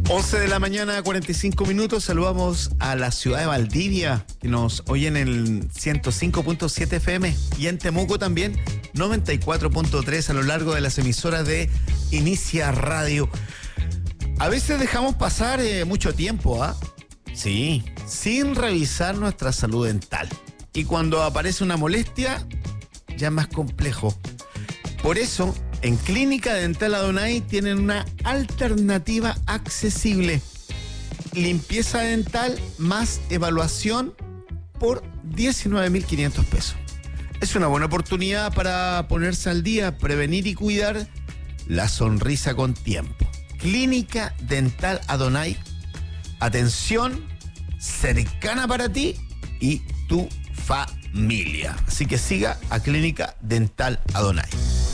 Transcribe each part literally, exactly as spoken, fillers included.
once de la mañana, cuarenta y cinco minutos. Saludamos a la ciudad de Valdivia, que nos oyen en el ciento cinco punto siete F M, y en Temuco también, noventa y cuatro punto tres, a lo largo de las emisoras de Inicia Radio. A veces dejamos pasar eh, mucho tiempo, ¿ah? Sí, sin revisar nuestra salud dental. Y cuando aparece una molestia, ya es más complejo. Por eso, en Clínica Dental Adonai tienen una alternativa accesible. Limpieza dental más evaluación por diecinueve mil quinientos pesos. Es una buena oportunidad para ponerse al día, prevenir y cuidar la sonrisa con tiempo. Clínica Dental Adonai. Atención cercana para ti y tu familia. Así que siga a Clínica Dental Adonai.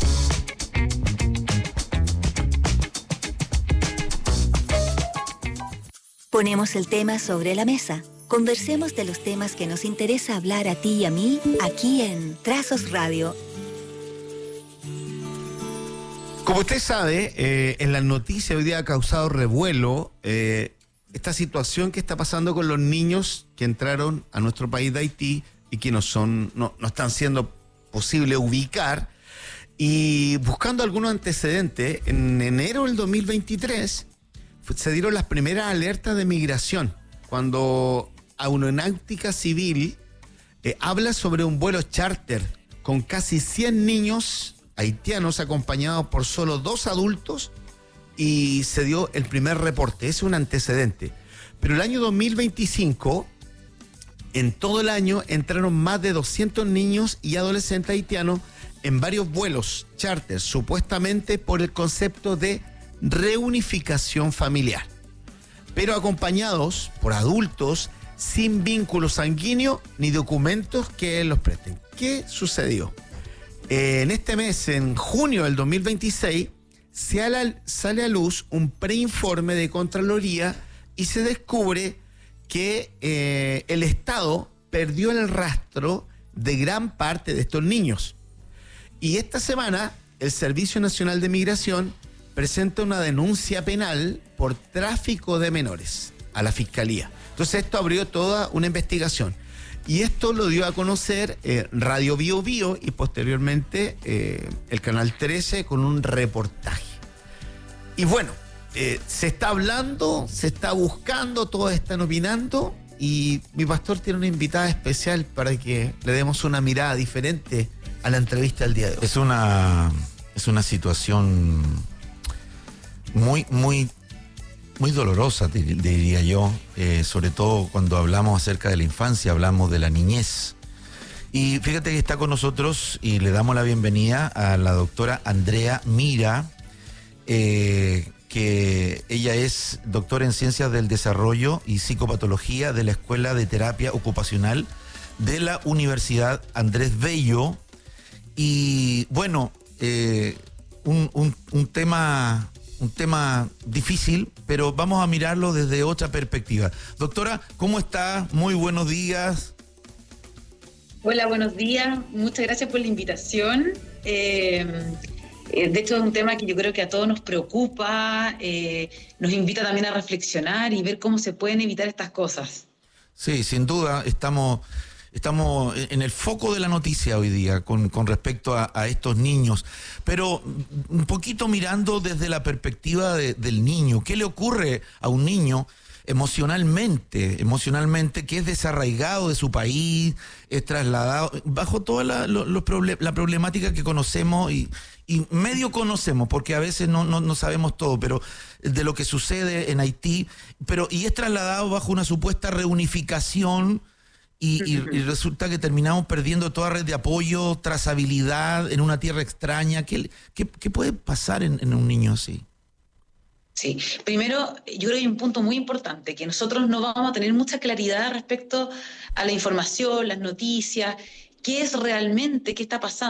Ponemos el tema sobre la mesa. Conversemos de los temas que nos interesa hablar a ti y a mí, aquí en Trazos Radio. Como usted sabe, eh, en las noticias hoy día ha causado revuelo eh, esta situación que está pasando con los niños que entraron a nuestro país de Haití y que no son, no, no están siendo posible ubicar. Y buscando algunos antecedentes, en enero del dos mil veintitrés se dieron las primeras alertas de migración, cuando Aeronáutica Civil eh, habla sobre un vuelo charter con casi cien niños haitianos acompañados por solo dos adultos, y se dio el primer reporte. Es un antecedente. Pero el año dos mil veinticinco, en todo el año, entraron más de doscientos niños y adolescentes haitianos en varios vuelos charter, supuestamente por el concepto de reunificación familiar, pero acompañados por adultos sin vínculo sanguíneo ni documentos que los presten. ¿Qué sucedió? Eh, en este mes, en junio del dos mil veintiséis, se ala, sale a luz un preinforme de Contraloría y se descubre que eh, el Estado perdió el rastro de gran parte de estos niños. Y esta semana, el Servicio Nacional de Migración presenta una denuncia penal por tráfico de menores a la Fiscalía. Entonces esto abrió toda una investigación. Y esto lo dio a conocer eh, Radio Bio Bio y posteriormente eh, el Canal trece con un reportaje. Y bueno, eh, se está hablando, se está buscando, todos están opinando, y mi pastor tiene una invitada especial para que le demos una mirada diferente a la entrevista del día de hoy. Es una, es una situación muy, muy, muy dolorosa, diría yo, eh, sobre todo cuando hablamos acerca de la infancia, hablamos de la niñez. Y fíjate que está con nosotros y le damos la bienvenida a la doctora Andrea Mira, eh, que ella es doctora en Ciencias del Desarrollo y Psicopatología de la Escuela de Terapia Ocupacional de la Universidad Andrés Bello. Y bueno, eh, un, un, un tema... Un tema difícil, pero vamos a mirarlo desde otra perspectiva. Doctora, ¿cómo está? Muy buenos días. Hola, buenos días. Muchas gracias por la invitación. Eh, de hecho, es un tema que yo creo que a todos nos preocupa, eh, nos invita también a reflexionar y ver cómo se pueden evitar estas cosas. Sí, sin duda, estamos... Estamos en el foco de la noticia hoy día con, con respecto a, a estos niños, pero un poquito mirando desde la perspectiva de, del niño. ¿Qué le ocurre a un niño emocionalmente, emocionalmente que es desarraigado de su país, es trasladado, bajo toda la, lo, lo problem, la problemática que conocemos y, y medio conocemos, porque a veces no, no, no sabemos todo, pero de lo que sucede en Haití, pero y es trasladado bajo una supuesta reunificación? Y, y, y resulta que terminamos perdiendo toda red de apoyo, trazabilidad en una tierra extraña. ¿Qué, qué, qué puede pasar en, en un niño así? Sí, primero yo creo que hay un punto muy importante, que nosotros no vamos a tener mucha claridad respecto a la información, las noticias, qué es realmente, qué está pasando.